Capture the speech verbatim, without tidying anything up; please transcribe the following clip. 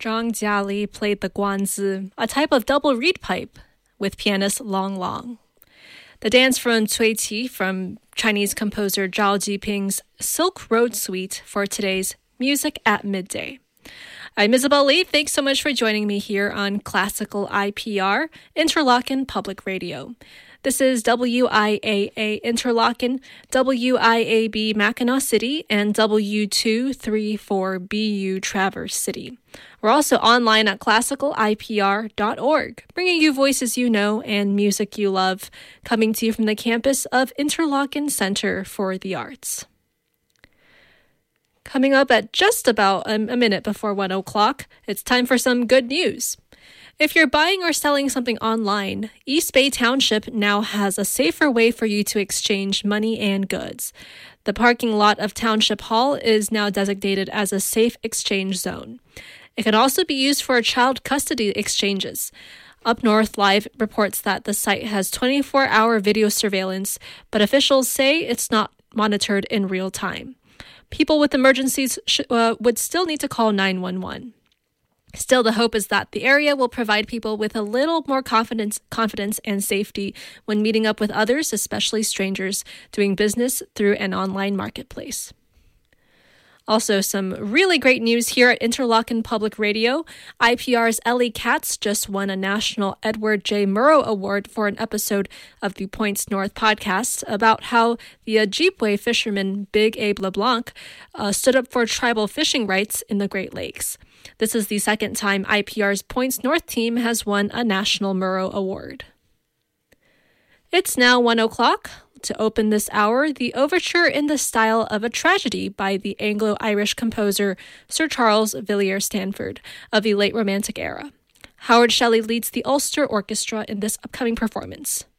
Zhang Jiali played the guanzi, a type of double reed pipe, with pianist Long Long. The dance from Cui Qi from Chinese composer Zhao Jiping's Silk Road Suite for today's Music at Midday. I'm Isabel Lee. Thanks so much for joining me here on Classical I P R, Interlochen Public Radio. This is W I A A Interlochen, W I A B Mackinac City, and W two three four B U Traverse City. We're also online at classical I P R dot org, bringing you voices you know and music you love, coming to you from the campus of Interlochen Center for the Arts. Coming up at just about a minute before one o'clock, it's time for some good news. If you're buying or selling something online, East Bay Township now has a safer way for you to exchange money and goods. The parking lot of Township Hall is now designated as a safe exchange zone. It can also be used for child custody exchanges. Up North Live reports that the site has twenty-four hour video surveillance, but officials say it's not monitored in real time. People with emergencies sh- uh, would still need to call nine one one. Still, the hope is that the area will provide people with a little more confidence, confidence and safety when meeting up with others, especially strangers, doing business through an online marketplace. Also, some really great news here at Interlochen Public Radio. I P R's Ellie Katz just won a National Edward J. Murrow Award for an episode of the Points North podcast about how the Ojibwe fisherman Big Abe LeBlanc uh, stood up for tribal fishing rights in the Great Lakes. This is the second time I P R's Points North team has won a National Murrow Award. It's now one o'clock. To open this hour, the overture in the style of a tragedy by the Anglo-Irish composer Sir Charles Villiers Stanford of the late Romantic era. Howard Shelley leads the Ulster Orchestra in this upcoming performance.